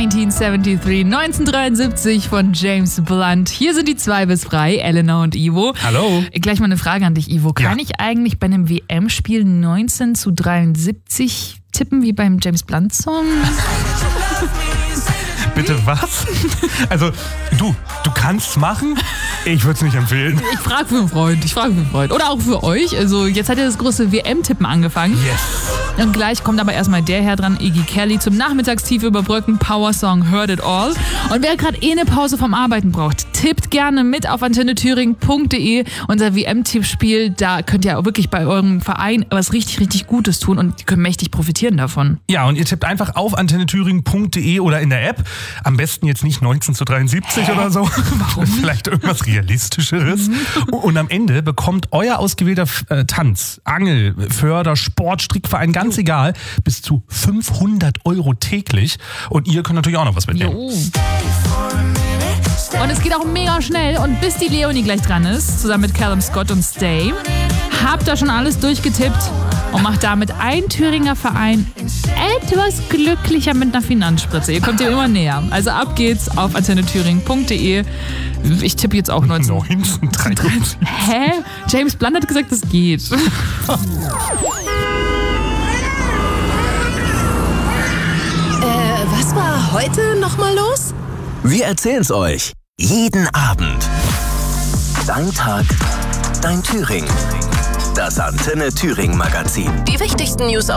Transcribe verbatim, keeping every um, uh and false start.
neunzehnhundertdreiundsiebzig, neunzehnhundertdreiundsiebzig von James Blunt. Hier sind die zwei bis frei, Elena und Ivo. Hallo. Gleich mal eine Frage an dich, Ivo. Kann Ja. ich eigentlich bei einem W M-Spiel neunzehn zu dreiundsiebzig tippen wie beim James Blunt-Song? Bitte was? Also, du, du kannst machen, ich würde es nicht empfehlen. Ich frage für einen Freund, ich frage für einen Freund. Oder auch für euch. Also jetzt hat ja das große W M-Tippen angefangen. Yes. Und gleich kommt aber erstmal der Herr dran, Iggy Kelly, zum Nachmittagstief überbrücken, Power-Song Heard It All. Und wer gerade eh eine Pause vom Arbeiten braucht, tippt gerne mit auf antenne thüringen punkt de. Unser W M-Tippspiel, da könnt ihr auch wirklich bei eurem Verein was richtig, richtig Gutes tun und ihr könnt mächtig profitieren davon. Ja, und ihr tippt einfach auf antenne thüringen punkt de oder in der App. Am besten jetzt nicht neunzehn zu dreiundsiebzig oder so. Warum? Vielleicht irgendwas Realistischeres. Mhm. Und am Ende bekommt euer ausgewählter äh, Tanz, Angel, Förder, Sport, Strickverein, ganz egal, bis zu fünfhundert Euro täglich. Und ihr könnt natürlich auch noch was mitnehmen. Jo. Und es geht auch mega schnell. Und bis die Leonie gleich dran ist, zusammen mit Callum Scott und Stay, habt ihr schon alles durchgetippt und macht damit ein Thüringer Verein etwas glücklicher mit einer Finanzspritze. Ihr kommt ihm immer näher. Also ab geht's auf antenne thüringen punkt de. Ich tippe jetzt auch neunzehn. neunzehn dreiundsiebzig. Hä? James Blunt hat gesagt, das geht. Äh, was war heute nochmal los? Wir erzählen's euch. Jeden Abend. Dein Tag, dein Thüringen. Das Antenne Thüringen Magazin. Die wichtigsten News